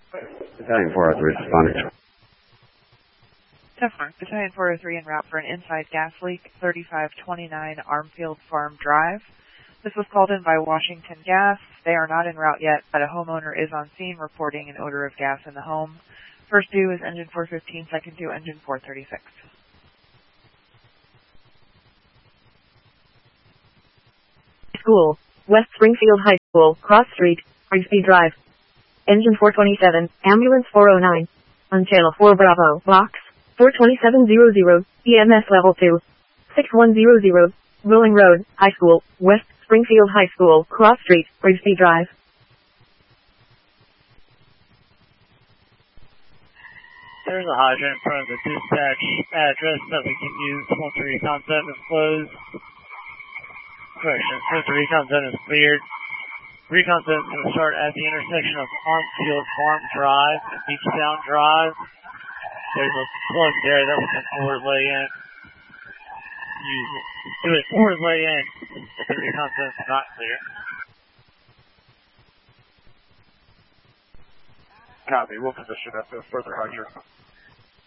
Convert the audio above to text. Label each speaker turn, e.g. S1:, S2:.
S1: Battalion 403 responding.
S2: Definitely. Battalion 403 en route for an inside gas leak, 3529 Armfield Farm Drive. This was called in by Washington Gas. They are not en route yet, but a homeowner is on scene reporting an odor of gas in the home. First due is engine 415, second due engine 436.
S3: School, West Springfield High School, Cross Street, Rigsby Drive. Engine 427, ambulance 409. On channel 4 Bravo, box 42700, EMS level 2. 6100, Rolling Road, High School, West Springfield High School, Cross Street, Rigsby Drive.
S4: There's a hydrant in front of the dispatch address that we can use once the recon zone is closed. Correction, since the recon zone is cleared. Recon zone is going to start at the intersection of Armfield Farm Drive and Beachtown Drive. There's a plug there that we can forward lay in. Do it forward lay in if the recon zone is not clear.
S5: Copy, we'll position at the further hydrant.